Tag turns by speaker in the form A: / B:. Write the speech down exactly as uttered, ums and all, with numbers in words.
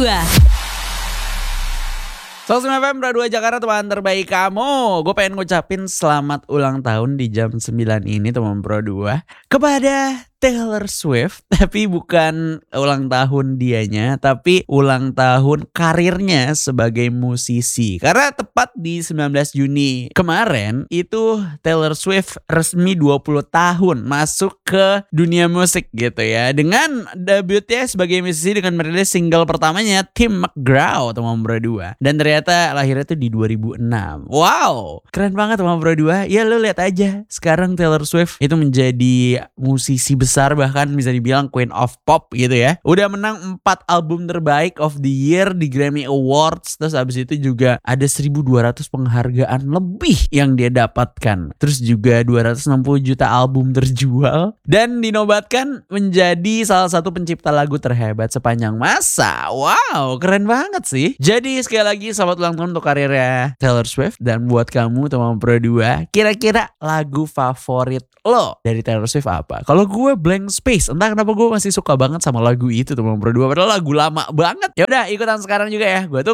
A: dua.
B: seratus lima F M Pro dua Jakarta, teman terbaik kamu. Gue pengen ngucapin selamat ulang tahun di jam sembilan ini teman Pro dua kepada Taylor Swift. Tapi bukan ulang tahun dianya, tapi ulang tahun karirnya sebagai musisi. Karena tepat di sembilan belas Juni kemarin itu Taylor Swift resmi dua puluh tahun masuk ke dunia musik gitu ya. Dengan debutnya sebagai musisi dengan merilis single pertamanya Tim McGraw teman Pro dua. Dan ternyata lahirnya tuh di dua ribu enam. Wow, keren banget teman Pro dua. Ya lo lihat aja, sekarang Taylor Swift itu menjadi musisi besar, bahkan bisa dibilang Queen of Pop gitu ya. Udah menang empat album terbaik of the year di Grammy Awards. Terus abis itu juga ada seribu dua ratus penghargaan lebih yang dia dapatkan. Terus juga dua ratus enam puluh juta album terjual. Dan dinobatkan menjadi salah satu pencipta lagu terhebat sepanjang masa. Wow, keren banget sih. Jadi sekali lagi selamat ulang tahun untuk karirnya Taylor Swift. Dan buat kamu teman Pro dua, kira-kira lagu favorit lo dari Taylor Swift apa? Kalau gue Blank Space, entah kenapa gue masih suka banget sama lagu itu teman Pro dua, padahal lagu lama banget. Ya udah, ikutan sekarang juga ya. Gue tuh